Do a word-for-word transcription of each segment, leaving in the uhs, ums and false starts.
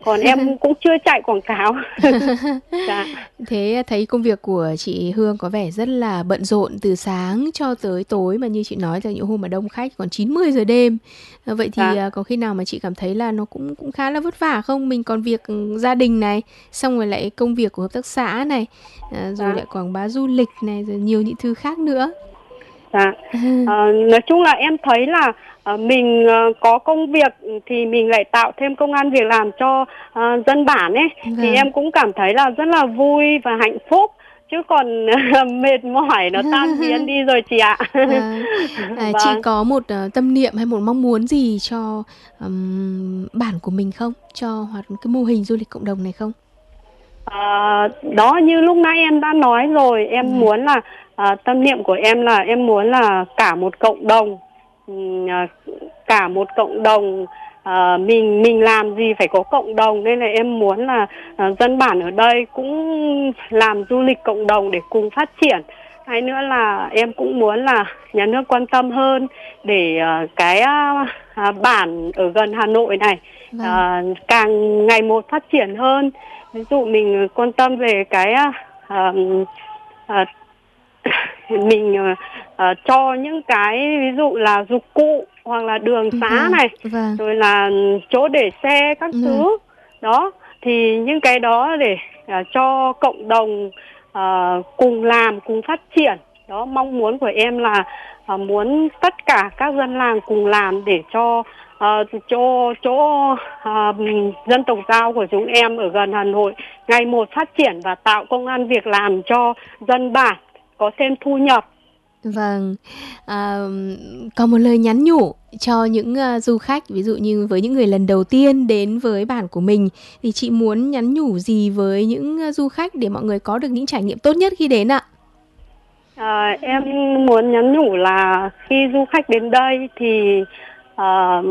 còn em cũng chưa chạy quảng cáo. Dạ. Thế thấy công việc của chị Hương có vẻ rất là bận rộn từ sáng cho tới tối, mà như chị nói là những hôm mà đông khách còn chín mười giờ đêm. À, Vậy thì Dạ. à, có khi nào mà chị cảm thấy là nó cũng cũng khá là vất vả không? Mình còn việc ừ, gia đình này, xong rồi lại công việc của hợp tác xã này, à, rồi Dạ. lại quảng bá du lịch này, rồi nhiều những thứ khác nữa. Dạ. Ờ, nói chung là em thấy là ờ, mình ờ, có công việc thì mình lại tạo thêm công ăn việc làm cho ờ, dân bản ấy, thì Vâng. em cũng cảm thấy là rất là vui và hạnh phúc, chứ còn mệt mỏi nó tan biến đi rồi chị ạ. Vâng. À, chị Vâng. có một ờ, tâm niệm hay một mong muốn gì cho ừm, bản của mình không? Cho hoạt cái mô hình du lịch cộng đồng này không? Ờ, đó như lúc nãy em đã nói rồi, em Vâng. muốn là ờ, tâm niệm của em là em muốn là cả một cộng đồng, ừm, ờ, cả một cộng đồng, ờ, mình mình làm gì phải có cộng đồng, nên là em muốn là ờ, dân bản ở đây cũng làm du lịch cộng đồng để cùng phát triển. Hay nữa là em cũng muốn là nhà nước quan tâm hơn để ờ, cái à, à, bản ở gần Hà Nội này Vâng. ờ, càng ngày một phát triển hơn. Ví dụ mình quan tâm về cái à, à, mình à, cho những cái ví dụ là dụng cụ hoặc là đường xá Vâng. này, Vâng. rồi là chỗ để xe các Vâng. thứ đó, thì những cái đó để à, cho cộng đồng à, cùng làm cùng phát triển. Đó, mong muốn của em là à, muốn tất cả các dân làng cùng làm để cho à, chỗ chỗ à, dân tộc Dao của chúng em ở gần Hà Nội ngày một phát triển và tạo công ăn việc làm cho dân bản có thêm thu nhập. Vâng. À, có một lời nhắn nhủ cho những à, du khách, ví dụ như với những người lần đầu tiên đến với bản của mình, thì chị muốn nhắn nhủ gì với những à, du khách để mọi người có được những trải nghiệm tốt nhất khi đến ạ? À, em muốn nhắn nhủ là khi du khách đến đây thì à,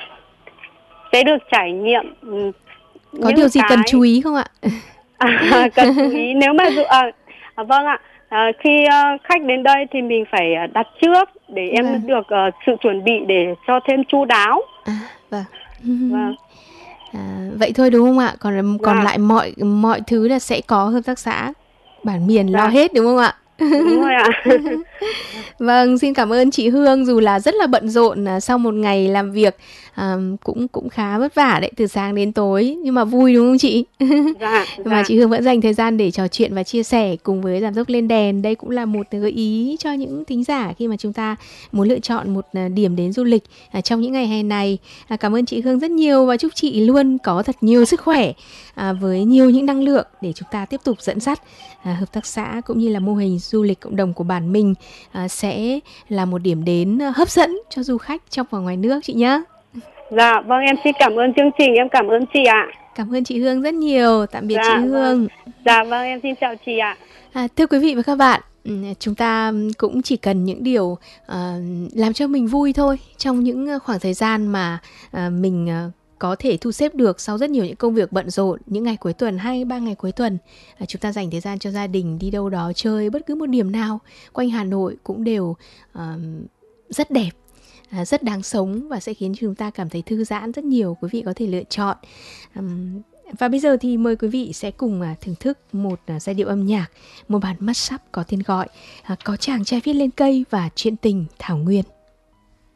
sẽ được trải nghiệm ừ, Có những điều gì cần chú cái ý không ạ? à, cần chú ý. Nếu mà dụ à, à, vâng ạ, à, khi à, khách đến đây thì mình phải à, đặt trước để Vâng. em được à, sự chuẩn bị để cho thêm chu đáo. À, vâng. Vâng. À, vậy thôi đúng không ạ? Còn còn Dạ. lại mọi mọi thứ là sẽ có hợp tác xã bản miền lo Dạ. hết đúng không ạ? Đúng rồi ạ. Vâng, xin cảm ơn chị Hương, dù là rất là bận rộn à, sau một ngày làm việc à, cũng cũng khá vất vả đấy, từ sáng đến tối, nhưng mà vui đúng không chị? Dạ. Mà Dạ. chị Hương vẫn dành thời gian để trò chuyện và chia sẻ cùng với Giảm Dốc Lên Đèn. Đây cũng là một gợi ý cho những thính giả khi mà chúng ta muốn lựa chọn một à, điểm đến du lịch à, trong những ngày hè này. À, cảm ơn chị Hương rất nhiều và chúc chị luôn có thật nhiều sức khỏe à, với nhiều những năng lượng để chúng ta tiếp tục dẫn dắt à, hợp tác xã cũng như là mô hình du lịch cộng đồng của bản mình à, sẽ là một điểm đến hấp dẫn cho du khách trong và ngoài nước chị nhé. Dạ, vâng, em xin cảm ơn chương trình, em cảm ơn chị ạ. Cảm ơn chị Hương rất nhiều. Tạm biệt chị Dạ, vâng. Hương. Dạ, vâng, em xin chào chị ạ. À, thưa quý vị và các bạn, chúng ta cũng chỉ cần những điều uh, làm cho mình vui thôi trong những khoảng thời gian mà uh, mình uh, có thể thu xếp được sau rất nhiều những công việc bận rộn, những ngày cuối tuần hay ba ngày cuối tuần. Uh, chúng ta dành thời gian cho gia đình, đi đâu đó chơi bất cứ một điểm nào quanh Hà Nội cũng đều uh, rất đẹp, uh, rất đáng sống và sẽ khiến chúng ta cảm thấy thư giãn rất nhiều. Quý vị có thể lựa chọn. Um, Và bây giờ thì mời quý vị sẽ cùng à, thưởng thức một à, giai điệu âm nhạc, một bản mashup có tên gọi à, Có chàng trai viết lên cây và Chuyện tình Thảo Nguyên.